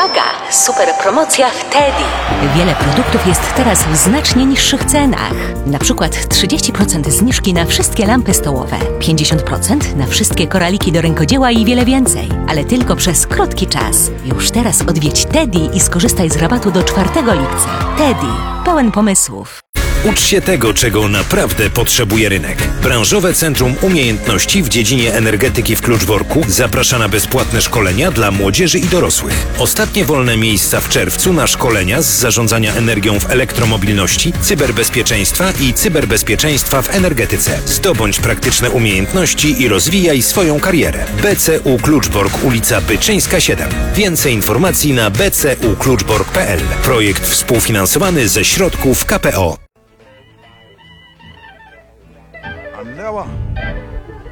Uwaga! Super promocja w Teddy. Wiele produktów jest teraz w znacznie niższych cenach. Na przykład 30% zniżki na wszystkie lampy stołowe, 50% na wszystkie koraliki do rękodzieła i wiele więcej. Ale tylko przez krótki czas. Już teraz odwiedź Teddy i skorzystaj z rabatu do 4 lipca. Teddy. Pełen pomysłów. Ucz się tego, czego naprawdę potrzebuje rynek. Branżowe Centrum Umiejętności w dziedzinie energetyki w Kluczborku zaprasza na bezpłatne szkolenia dla młodzieży i dorosłych. Ostatnie wolne miejsca w czerwcu na szkolenia z zarządzania energią w elektromobilności, cyberbezpieczeństwa i cyberbezpieczeństwa w energetyce. Zdobądź praktyczne umiejętności i rozwijaj swoją karierę. BCU Kluczbork, ulica Byczyńska 7. Więcej informacji na bcukluczbork.pl. Projekt współfinansowany ze środków KPO.